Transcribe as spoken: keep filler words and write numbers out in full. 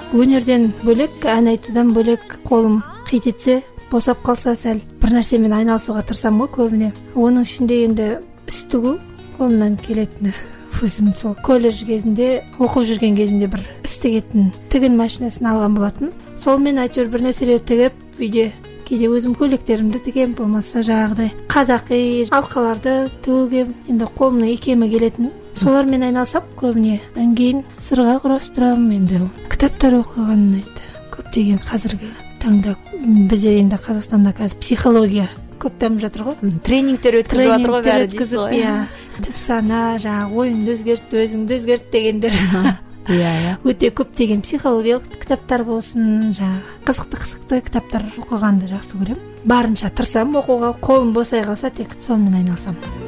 өнерден бөлек, ән айтудан бөлек қолым қит етсе, босап қалса сәл бір нәрсемен айналысуға тырысамын ғой көбіне. Оның ішінде енді іс тігу қолымнан келетіні. Өзім сол колледж кезінде, оқып жүрген кезімде бір іс тігетін тігін машинасын алған болатын. Сол мен әйтеуір бір нәрселер тігіп, үйде кейде өзім көйлектерімді тігем, болмаса жаңағыдай қазақи алқаларды тігуге енді қолымның икемі келетін. Солармен айналсам көбіне. Одан кейін сырға құрастырамын, енді кітаптар оқыған ұнайды. Көптеген қазіргі таңда бізде енді Қазақстанда қазір психология көп дамып жатыр ғой. Тренингтер өткізіп жатыр ғой бәрі дейсіз ғой. Иә, тіп сана, жаңағы ойыңды өзгерт, өзіңді өзгерт дегендер. Иә, иә. Өте көптеген психологиялық кітаптар болсын, жаңағы қызықты-қызықты кітаптар оқығанды жақсы көремін. Барынша тырысамын оқуға, қолым босай қалса тек сонымен айналысамын.